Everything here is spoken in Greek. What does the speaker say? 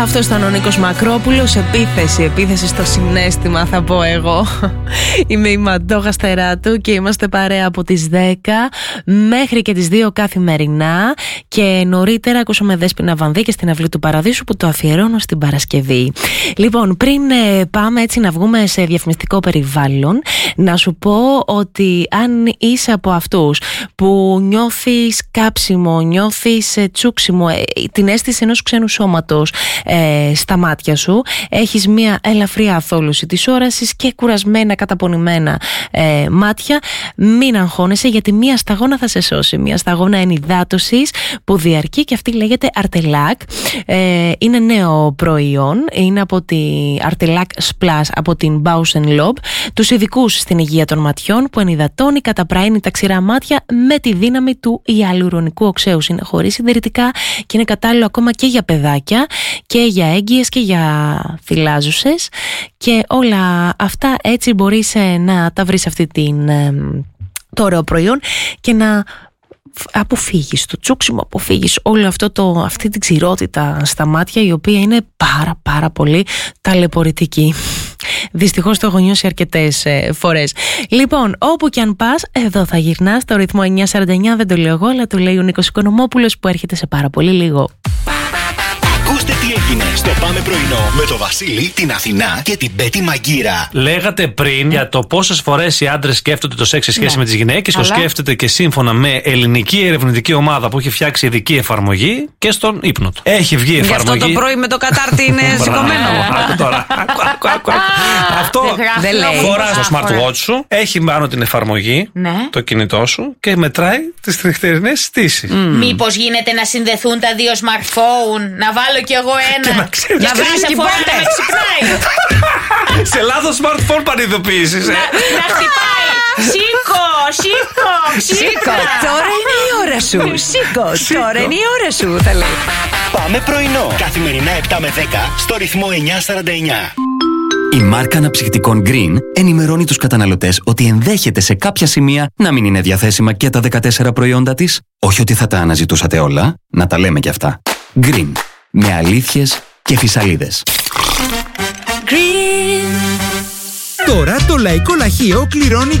Αυτός ήταν ο Νίκος Μακρόπουλος. Επίθεση στο συναίσθημα, θα πω εγώ. Είμαι η Μαντόγα Στεράτου και είμαστε παρέα από τις 10 μέχρι και τις 2 καθημερινά. Και νωρίτερα ακούσαμε Δέσποινα Βανδύ στην Αυλή του Παραδείσου, που το αφιερώνω στην Παρασκευή. Λοιπόν, πριν πάμε έτσι να βγούμε σε διαφημιστικό περιβάλλον, να σου πω ότι αν είσαι από αυτούς που νιώθεις κάψιμο, νιώθεις τσούξιμο, την αίσθηση ενός ξένου σώματος στα μάτια σου, έχεις μια ελαφρή αθόλωση της όρασης και κουρασμένα, καταπονημένα μάτια, μην αγχώνεσαι, γιατί μια σταγόνα θα σε σώσει. Μια σταγόνα ενυδάτωσης που διαρκεί και αυτή λέγεται Artelac. Είναι νέο προϊόν, είναι από τη Artelac Splash από την Bausch & Lomb, τους ειδικούς στην υγεία των ματιών, που ενυδατώνει, καταπραίνει τα ξηρά μάτια με τη δύναμη του ιαλουρονικού οξέους. Είναι χωρίς συντηρητικά και είναι κατάλληλο ακόμα και για παιδάκια και για έγκυες και για θυλάζουσες, και όλα αυτά έτσι μπορείς να τα βρεις το ωραίο προϊόν και να αποφύγεις το τσούξιμο, αποφύγεις όλο αυτή την ξηρότητα στα μάτια, η οποία είναι πάρα πολύ ταλαιπωρητική. Δυστυχώς το έχω νιώσει αρκετές φορές. Λοιπόν, όπου και αν πας, εδώ θα γυρνάς στο ρυθμό 949. Δεν το λέω εγώ, αλλά το λέει ο Νίκος Οικονομόπουλος, που έρχεται σε πάρα πολύ λίγο. Ακούστε τι έγινε στο Πάμε Πρωινό με το Βασίλη, την Αθηνά και την Πέτη Μαγκύρα. Λέγατε πριν για το πόσες φορές οι άντρες σκέφτονται το σεξ σε σχέση με τις γυναίκες. Το σκέφτεται και σύμφωνα με ελληνική ερευνητική ομάδα που έχει φτιάξει ειδική εφαρμογή και στον ύπνο του. Έχει βγει εφαρμογή. Γι' αυτό το πρωί με το κατάρτι είναι σηκωμένο. Άκου τώρα. Αυτό φοράς το smartwatch σου, έχει πάνω την εφαρμογή, το κινητό σου, και μετράει τις νυχτερινές στήσεις. Μήπως γίνεται να συνδεθούν τα δύο smartphone, να βάλω κι εγώ ένα. Να βρεις και πότε. Σε λάθος smartphone πανειδοποίησης. Να χτυπάει. Σήκω. Τώρα είναι η ώρα σου. Σήκω. Τώρα είναι η ώρα σου, θα λέει. Πάμε Πρωινό. Καθημερινά 7 με 10 στο ρυθμό 949. Η μάρκα αναψυκτικών Green ενημερώνει τους καταναλωτές ότι ενδέχεται σε κάποια σημεία να μην είναι διαθέσιμα και τα 14 προϊόντα της. Όχι ότι θα τα αναζητούσατε όλα, να τα λέμε κι αυτά. Green. Με αλήθειες και φυσαλίδες. Τώρα το Λαϊκό Λαχείο κληρώνει